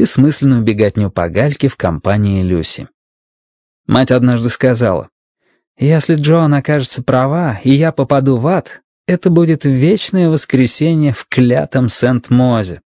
бессмысленную беготню по гальке в компании Люси. Мать однажды сказала: «Если Джоан окажется права, и я попаду в ад, это будет вечное воскресенье в клятом Сент-Мозе».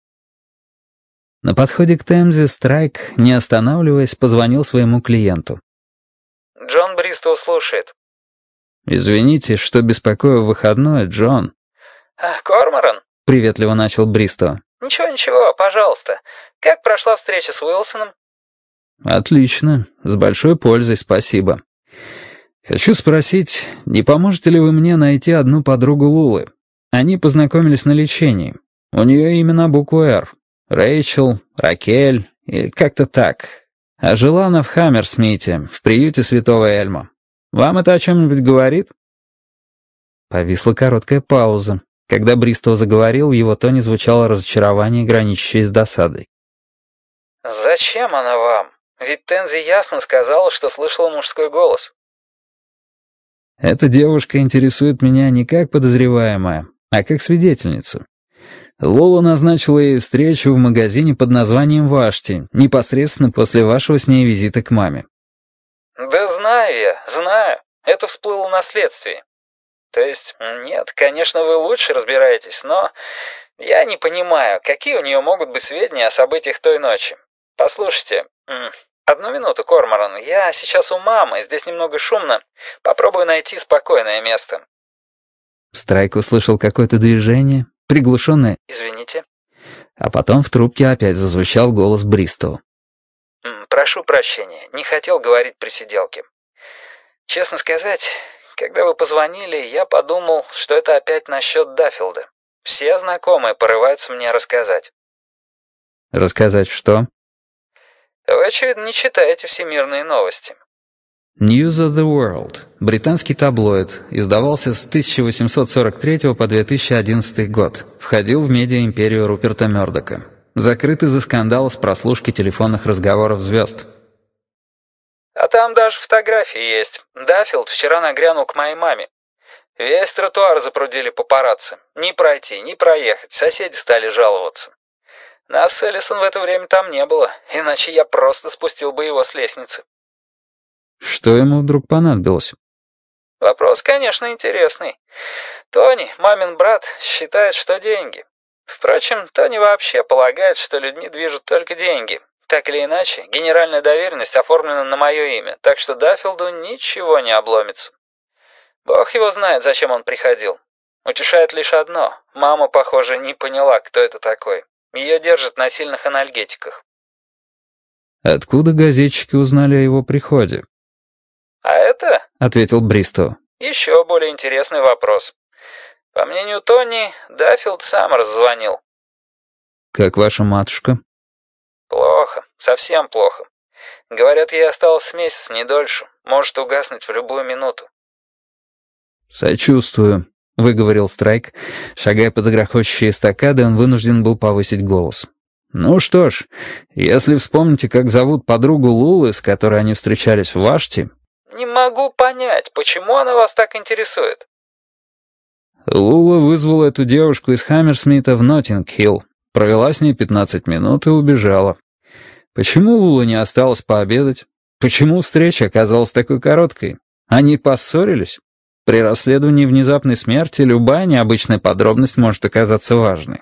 На подходе к Темзе Страйк, не останавливаясь, позвонил своему клиенту. «Джон Бристоу слушает». «Извините, что беспокою в выходной, Джон». «Корморан?» — приветливо начал Бристоу. «Ничего, пожалуйста. Как прошла встреча с Уилсоном?» «Отлично. С большой пользой, спасибо. Хочу спросить, не поможете ли вы мне найти одну подругу Лулы? Они познакомились на лечении. У нее имя на букву «Р». Рэйчел, Ракель или как-то так. А жила она в Хаммерсмите, в приюте Святого Эльма. Вам это о чем-нибудь говорит?» Повисла короткая пауза. Когда Бристоу заговорил, в его тоне звучало разочарование, граничащее с досадой. «Зачем она вам? Ведь Тензи ясно сказала, что слышала мужской голос». «Эта девушка интересует меня не как подозреваемая, а как свидетельницу. Лола назначила ей встречу в магазине под названием «Вашти», непосредственно после вашего с ней визита к маме». «Да знаю я, знаю. Это всплыло на следствии. То есть, нет, конечно, вы лучше разбираетесь, но я не понимаю, какие у нее могут быть сведения о событиях той ночи. Послушайте, одну минуту, Корморан, я сейчас у мамы, здесь немного шумно. Попробую найти спокойное место». Страйк услышал какое-то движение, приглушенное «Извините». А потом в трубке опять зазвучал голос Бристоу. «Прошу прощения, не хотел говорить при сиделке. Честно сказать, когда вы позвонили, я подумал, что это опять насчет Даффилда. Все знакомые порываются мне рассказать». «Рассказать что?» «Вы, очевидно, не читаете всемирные новости». News of the World, британский таблоид, издавался с 1843 по 2011 год, входил в медиа-империю Руперта Мёрдока. Закрыт из-за скандала с прослушки телефонных разговоров звезд. «А там даже фотографии есть. Даффилд вчера нагрянул к моей маме. Весь тротуар запрудили папарацци. Ни пройти, ни проехать. Соседи стали жаловаться. Нас с Эллисон в это время там не было, иначе я просто спустил бы его с лестницы». Что ему вдруг понадобилось? «Вопрос, конечно, интересный. Тони, мамин брат, считает, что деньги. Впрочем, Тони вообще полагает, что людьми движут только деньги. Так или иначе, генеральная доверенность оформлена на мое имя, так что Даффилду ничего не обломится. Бог его знает, зачем он приходил. Утешает лишь одно. Мама, похоже, не поняла, кто это такой. Ее держат на сильных анальгетиках». Откуда газетчики узнали о его приходе? «А это, — ответил Бристоу, — еще более интересный вопрос. По мнению Тони, Даффилд сам раззвонил». «Как ваша матушка?» «Плохо, совсем плохо. Говорят, ей осталось месяц, не дольше. Может угаснуть в любую минуту». «Сочувствую», — выговорил Страйк. Шагая под грохочущие эстакады, он вынужден был повысить голос. «Ну что ж, если вспомните, как зовут подругу Лулы, с которой они встречались в Вашти...» «Не могу понять, почему она вас так интересует?» Лула вызвала эту девушку из Хаммерсмита в Ноттинг-Хилл, провела с ней 15 минут и убежала. Почему Лула не осталась пообедать? Почему встреча оказалась такой короткой? Они поссорились? При расследовании внезапной смерти любая необычная подробность может оказаться важной.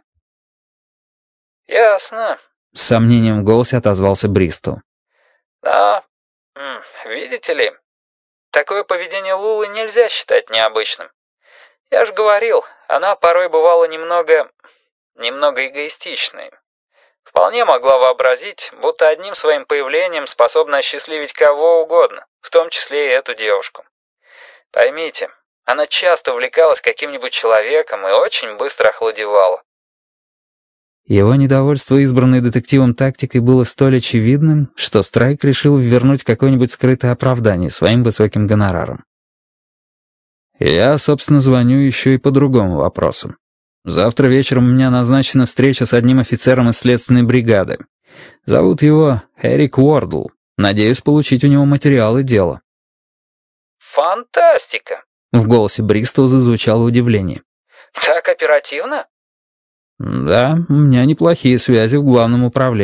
«Ясно», — с сомнением в голосе отозвался Бристоу. «Да, видите ли, такое поведение Лулы нельзя считать необычным. Я же говорил, она порой бывала немного эгоистичной. Вполне могла вообразить, будто одним своим появлением способна осчастливить кого угодно, в том числе и эту девушку. Поймите, она часто увлекалась каким-нибудь человеком и очень быстро охладевала». Его недовольство избранной детективом тактикой было столь очевидным, что Страйк решил вернуть какое-нибудь скрытое оправдание своим высоким гонорарам. «Я, собственно, звоню еще и по другому вопросу. Завтра вечером у меня назначена встреча с одним офицером из следственной бригады. Зовут его Эрик Уордл. Надеюсь получить у него материалы дела». «Фантастика!» — в голосе Бристоу зазвучало удивление. «Так оперативно?» «Да, у меня неплохие связи в главном управлении».